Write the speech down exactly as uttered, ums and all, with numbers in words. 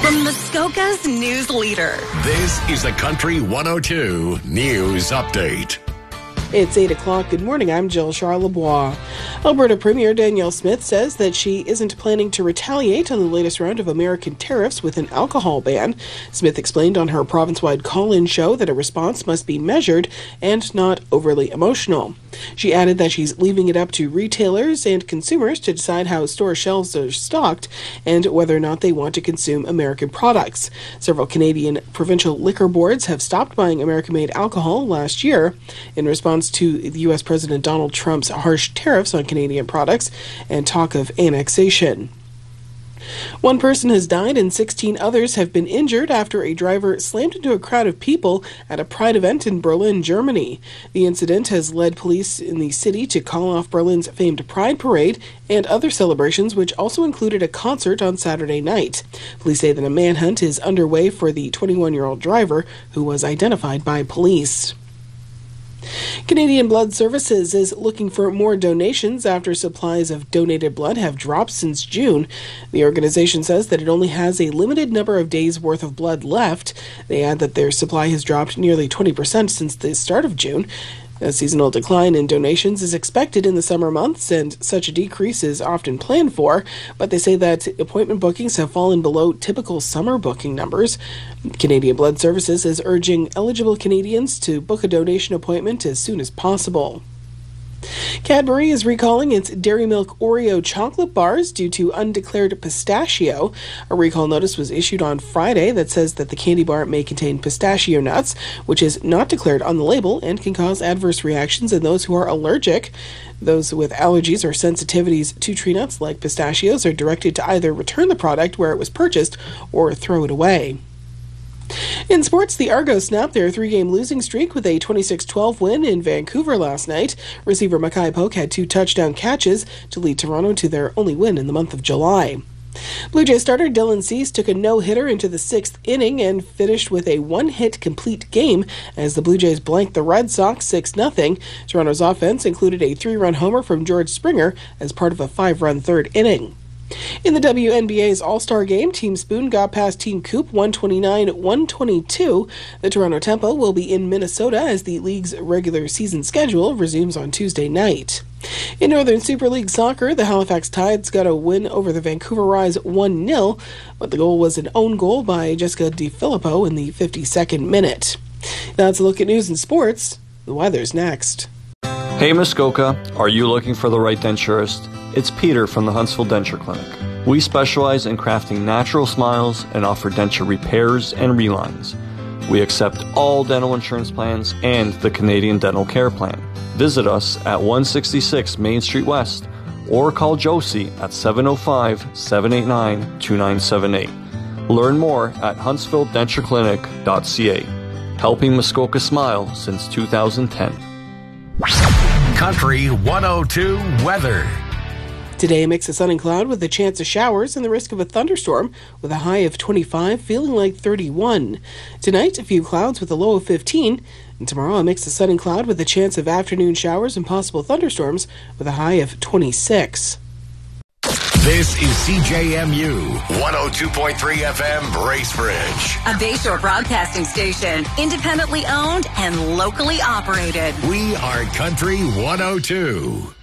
From Muskoka's news leader. This is the Country one oh two News Update. It's eight o'clock. Good morning. I'm Jill Charlebois. Alberta Premier Danielle Smith says that she isn't planning to retaliate on the latest round of American tariffs with an alcohol ban. Smith explained on her province-wide call-in show that a response must be measured and not overly emotional. She added that she's leaving it up to retailers and consumers to decide how store shelves are stocked and whether or not they want to consume American products. Several Canadian provincial liquor boards have stopped buying American-made alcohol last year in response to the U S President Donald Trump's harsh tariffs on Canadian products and talk of annexation. One person has died and sixteen others have been injured after a driver slammed into a crowd of people at a Pride event in Berlin, Germany. The incident has led police in the city to call off Berlin's famed Pride Parade and other celebrations, which also included a concert on Saturday night. Police say that a manhunt is underway for the twenty-one-year-old driver, who was identified by police. Canadian Blood Services is looking for more donations after supplies of donated blood have dropped since June. The organization says that it only has a limited number of days' worth of blood left. They add that their supply has dropped nearly twenty percent since the start of June. A seasonal decline in donations is expected in the summer months, and such a decrease is often planned for, but they say that appointment bookings have fallen below typical summer booking numbers. Canadian Blood Services is urging eligible Canadians to book a donation appointment as soon as possible. Cadbury is recalling its Dairy Milk Oreo chocolate bars due to undeclared pistachio. A recall notice was issued on Friday that says that the candy bar may contain pistachio nuts, which is not declared on the label and can cause adverse reactions in those who are allergic. Those with allergies or sensitivities to tree nuts like pistachios are directed to either return the product where it was purchased or throw it away. In sports, the Argos snapped their three-game losing streak with a twenty-six twelve win in Vancouver last night. Receiver Mackay Polk had two touchdown catches to lead Toronto to their only win in the month of July. Blue Jays starter Dylan Cease took a no-hitter into the sixth inning and finished with a one-hit complete game as the Blue Jays blanked the Red Sox six nothing. Toronto's offense included a three-run homer from George Springer as part of a five-run third inning. In the W N B A's All-Star Game, Team Spoon got past Team Coop one twenty-nine one twenty-two. The Toronto Tempo will be in Minnesota as the league's regular season schedule resumes on Tuesday night. In Northern Super League Soccer, the Halifax Tides got a win over the Vancouver Rise one nil, but the goal was an own goal by Jessica DiFilippo in the fifty-second minute. That's a look at news and sports. The weather's next. Hey Muskoka, are you looking for the right denturist? It's Peter from the Huntsville Denture Clinic. We specialize in crafting natural smiles and offer denture repairs and relines. We accept all dental insurance plans and the Canadian Dental Care Plan. Visit us at one sixty-six Main Street West or call Josie at seven oh five, seven eight nine, two nine seven eight. Learn more at huntsville denture clinic dot c a. Helping Muskoka smile since two thousand ten. Country one oh two weather. Today, a mix of sun and cloud with a chance of showers and the risk of a thunderstorm with a high of twenty-five, feeling like thirty-one. Tonight, a few clouds with a low of fifteen. And tomorrow, a mix of sun and cloud with a chance of afternoon showers and possible thunderstorms with a high of twenty-six. This is C J M U one oh two point three F M Bracebridge. A Bayshore broadcasting station, independently owned and locally operated. We are Country one oh two.